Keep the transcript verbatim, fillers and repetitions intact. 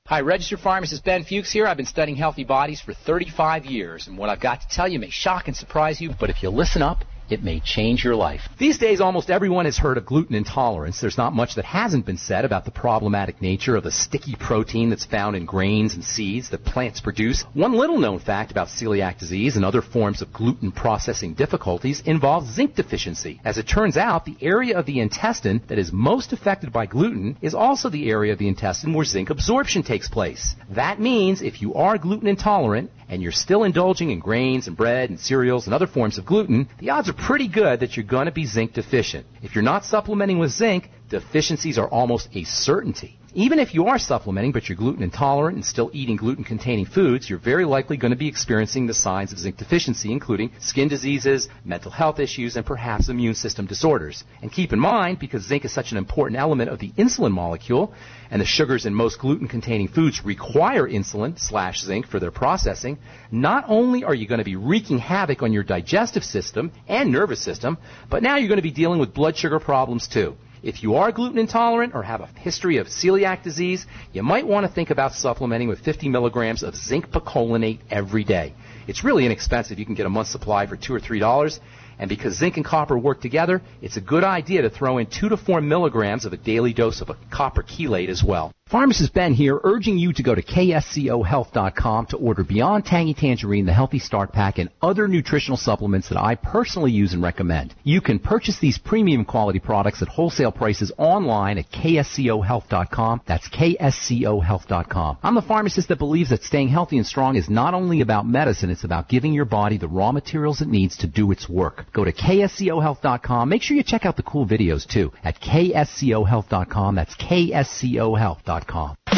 Hi, registered pharmacist Ben Fuchs here. I've been studying healthy bodies for thirty-five years, and what I've got to tell you may shock and surprise you, but if you listen up, it may change your life. These days, almost everyone has heard of gluten intolerance. There's not much that hasn't been said about the problematic nature of the sticky protein that's found in grains and seeds that plants produce. One little-known fact about celiac disease and other forms of gluten processing difficulties involves zinc deficiency. As it turns out, the area of the intestine that is most affected by gluten is also the area of the intestine where zinc absorption takes place. That means if you are gluten intolerant, and you're still indulging in grains and bread and cereals and other forms of gluten, the odds are pretty good that you're going to be zinc deficient. If you're not supplementing with zinc, deficiencies are almost a certainty. Even if you are supplementing but you're gluten intolerant and still eating gluten-containing foods, you're very likely going to be experiencing the signs of zinc deficiency, including skin diseases, mental health issues, and perhaps immune system disorders. And keep in mind, because zinc is such an important element of the insulin molecule, and the sugars in most gluten-containing foods require insulin slash zinc for their processing, not only are you going to be wreaking havoc on your digestive system and nervous system, but now you're going to be dealing with blood sugar problems too. If you are gluten intolerant or have a history of celiac disease, you might want to think about supplementing with fifty milligrams of zinc picolinate every day. It's really inexpensive. You can get a month's supply for two or three dollars. And because zinc and copper work together, it's a good idea to throw in two to four milligrams of a daily dose of a copper chelate as well. Pharmacist Ben here, urging you to go to K S C O health dot com to order Beyond Tangy Tangerine, the Healthy Start Pack, and other nutritional supplements that I personally use and recommend. You can purchase these premium quality products at wholesale prices online at K S C O health dot com. That's K S C O health dot com. I'm the pharmacist that believes that staying healthy and strong is not only about medicine, it's about giving your body the raw materials it needs to do its work. Go to K S C O health dot com. Make sure you check out the cool videos, too, at K S C O health dot com. That's K S C O health dot com.